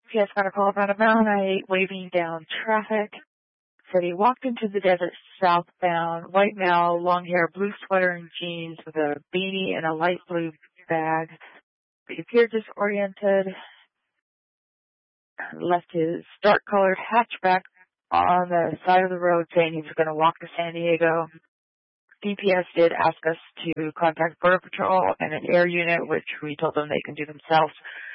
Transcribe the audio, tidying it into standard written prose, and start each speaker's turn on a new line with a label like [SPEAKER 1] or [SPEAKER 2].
[SPEAKER 1] PS got a call about a Mountain I-8 waving down traffic. Said he walked into the desert southbound, white male, long hair, blue sweater and jeans with a beanie and a light blue bag. He appeared disoriented, left his dark-colored hatchback on the side of the road saying he was going to walk to San Diego. DPS did ask us to contact Border Patrol and an air unit, which we told them they can do themselves.